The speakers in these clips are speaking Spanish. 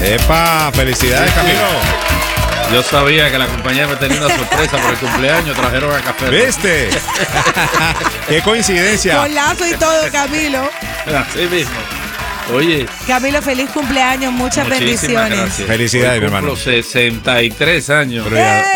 ¡Epa! ¡Felicidades, Camilo! Yo sabía que la compañía me tenía una sorpresa por el cumpleaños. Trajeron a café. ¿Viste? ¡Qué coincidencia! Con lazo y todo, Camilo. Así mismo. Oye. Camilo, feliz cumpleaños, muchas bendiciones. Gracias. Felicidades, mi hermano. 63 años.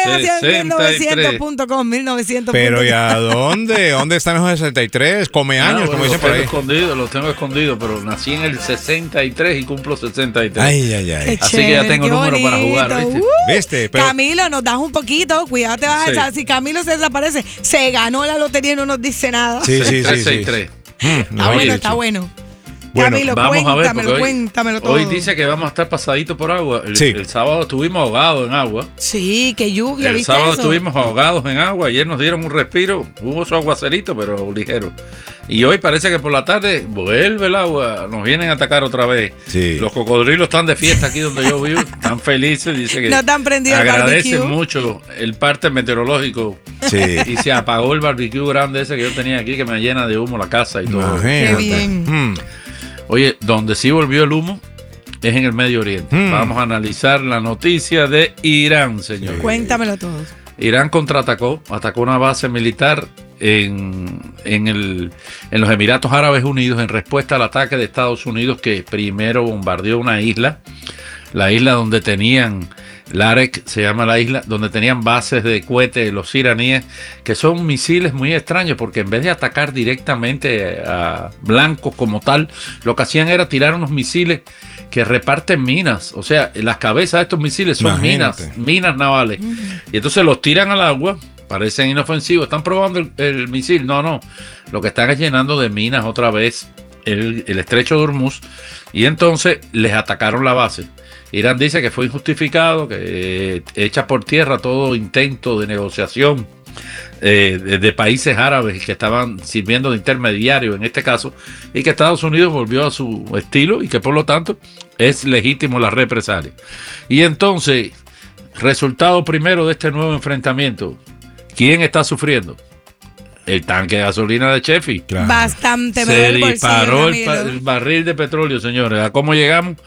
1900.com. Pero ¿y a dónde? ¿Dónde están los 63? Come años, como dicen por ahí. Los tengo escondidos, pero nací en el 63 y cumplo 63. Ay, ay, ay. Así que ya tengo número para jugar, ¿viste? ¿Viste? Pero... Camilo, nos das un poquito, cuidado, te vas a echar. Si Camilo se desaparece, se ganó la lotería y no nos dice nada. Sí. 63. Está bueno. Bueno, Camilo, vamos a ver, cuéntamelo todo. Hoy dice que vamos a estar pasadito por agua. El sábado estuvimos ahogados en agua. Sí, qué lluvia. El sábado estuvimos ahogados en agua. Ayer nos dieron un respiro. Hubo su aguacerito, pero ligero. Y hoy parece que por la tarde vuelve el agua. Nos vienen a atacar otra vez. Sí. Los cocodrilos están de fiesta aquí donde yo vivo. Están felices. Dice que no están prendidos agradecen mucho el parte meteorológico. Sí. Y se apagó el barbecue grande ese que yo tenía aquí, que me llena de humo la casa y todo. Imagínate. Qué bien. Oye, donde sí volvió el humo es en el Medio Oriente. Vamos a analizar la noticia de Irán, señor. Cuéntamelo todo. Irán atacó una base militar en los Emiratos Árabes Unidos en respuesta al ataque de Estados Unidos, que primero bombardeó una isla, la isla donde tenían, Larek se llama la isla, donde tenían bases de cohetes los iraníes, que son misiles muy extraños, porque en vez de atacar directamente a blancos como tal, lo que hacían era tirar unos misiles que reparten minas. O sea, las cabezas de estos misiles son minas navales. Y entonces los tiran al agua, parecen inofensivos, están probando el misil. No, lo que están es llenando de minas otra vez el estrecho de Hormuz, y entonces les atacaron la base. Irán dice que fue injustificado, que echa por tierra todo intento de negociación de países árabes que estaban sirviendo de intermediario en este caso, y que Estados Unidos volvió a su estilo y que por lo tanto es legítimo la represalia. Y entonces, resultado primero de este nuevo enfrentamiento, ¿quién está sufriendo? El tanque de gasolina de Sheffield. Claro. Bastante. Se disparó el barril de petróleo, señores. ¿A cómo llegamos?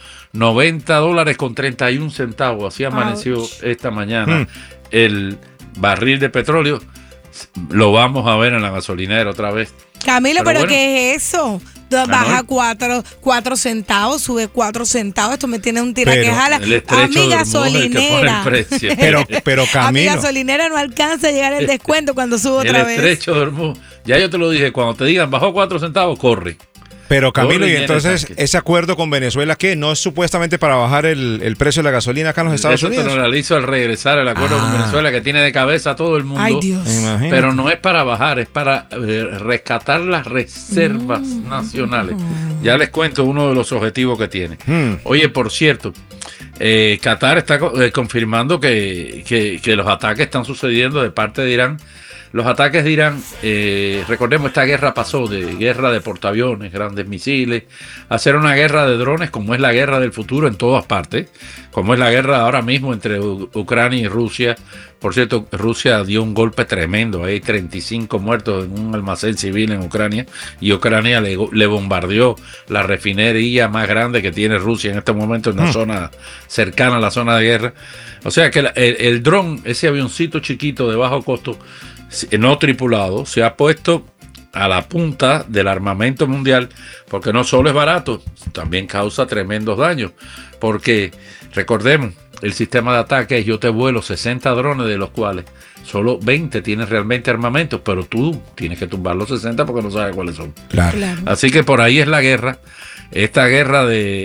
$90.31. Así amaneció esta mañana el barril de petróleo. Lo vamos a ver en la gasolinera otra vez. Camilo, pero bueno, ¿qué es eso? Baja 4 centavos, sube 4 centavos. Esto me tiene un tiraquejala. A mi gasolinera. Pero Camilo, a mi gasolinera no alcanza a llegar el descuento cuando sube otra vez. El estrecho de Hormuz. Ya yo te lo dije, cuando te digan bajó 4 centavos, corre. Pero Camilo, y entonces ese acuerdo con Venezuela, ¿qué? ¿No es supuestamente para bajar el precio de la gasolina acá en los Estados Unidos? Eso te lo realizo al regresar el acuerdo con Venezuela, que tiene de cabeza a todo el mundo. Ay, Dios. Pero no es para bajar, es para rescatar las reservas nacionales. Ya les cuento uno de los objetivos que tiene. Oye, por cierto, Qatar está confirmando que los ataques están sucediendo de parte de Irán. Los ataques de Irán, recordemos, esta guerra pasó de guerra de portaaviones, grandes misiles, a ser una guerra de drones, como es la guerra del futuro en todas partes, como es la guerra ahora mismo entre Ucrania y Rusia. Por cierto, Rusia dio un golpe tremendo, hay 35 muertos en un almacén civil en Ucrania, y Ucrania le bombardeó la refinería más grande que tiene Rusia en este momento en una zona cercana a la zona de guerra. O sea que el dron, ese avioncito chiquito de bajo costo, no tripulado, se ha puesto a la punta del armamento mundial, porque no solo es barato, también causa tremendos daños, porque recordemos, el sistema de ataque es: yo te vuelo 60 drones, de los cuales solo 20 tienen realmente armamento, pero tú tienes que tumbar los 60 porque no sabes cuáles son. Claro. Así que por ahí es la guerra, esta guerra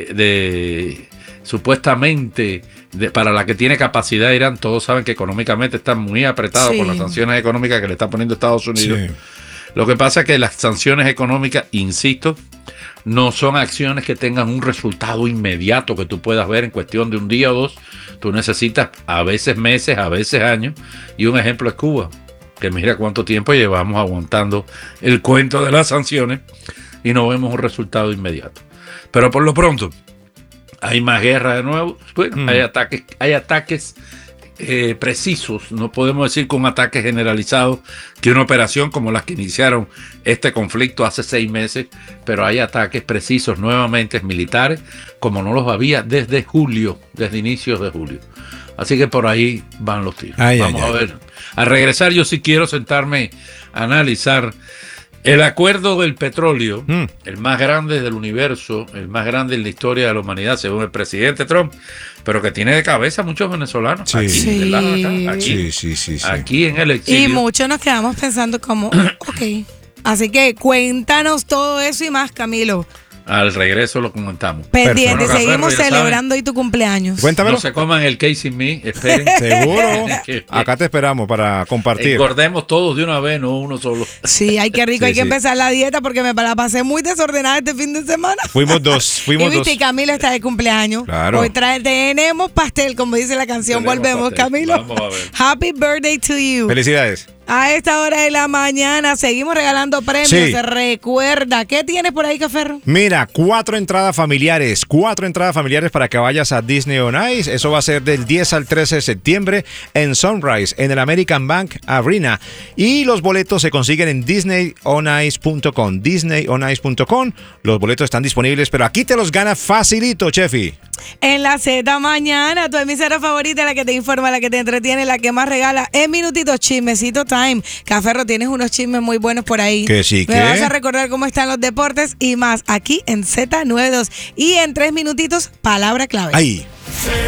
de supuestamente para la que tiene capacidad Irán. Todos saben que económicamente está muy apretado por las sanciones económicas que le está poniendo Estados Unidos. Sí. Lo que pasa es que las sanciones económicas, insisto, no son acciones que tengan un resultado inmediato que tú puedas ver en cuestión de un día o dos. Tú necesitas a veces meses, a veces años, y un ejemplo es Cuba, que mira cuánto tiempo llevamos aguantando el cuento de las sanciones y no vemos un resultado inmediato. Pero por lo pronto hay más guerra de nuevo. Bueno, hay ataques precisos, no podemos decir con ataques generalizados que una operación como las que iniciaron este conflicto hace 6 meses, pero hay ataques precisos nuevamente militares como no los había desde julio, desde inicios de julio. Así que por ahí van los tiros. Vamos a ver. Al regresar yo sí quiero sentarme a analizar el acuerdo del petróleo, el más grande del universo, el más grande en la historia de la humanidad, según el presidente Trump, pero que tiene de cabeza a muchos venezolanos. Sí. Aquí en el exilio. Y muchos nos quedamos pensando como, ok. Así que cuéntanos todo eso y más, Camilo. Al regreso lo comentamos. Pendiente, seguimos celebrando hoy tu cumpleaños. Cuéntamelo. No se coman el cake sin mí, esperen. Seguro. Acá te esperamos para compartir. Engordemos todos de una vez, no uno solo. Sí, ay, qué rico. Hay que empezar la dieta porque me la pasé muy desordenada este fin de semana. Fuimos dos. Y viste, Camilo está de cumpleaños. Claro. Hoy tenemos pastel, como dice la canción. Volvemos, pastel. Camilo. Vamos a ver. Happy birthday to you. Felicidades. A esta hora de la mañana seguimos regalando premios. Sí. Recuerda, ¿qué tienes por ahí, Caferro? Mira, 4 entradas familiares para que vayas a Disney on Ice. Eso va a ser del 10 al 13 de septiembre en Sunrise, en el American Bank Arena. Y los boletos se consiguen en disneyonice.com. disneyonice.com. Los boletos están disponibles, pero aquí te los gana facilito, Chefi. En la Z Mañana, tu emisora favorita, la que te informa, la que te entretiene, la que más regala en minutitos, chismecito time. Caferro, tienes unos chismes muy buenos por ahí. Que sí, Me vas a recordar cómo están los deportes y más aquí en Z92. Y en 3 minutitos, palabra clave. Ahí.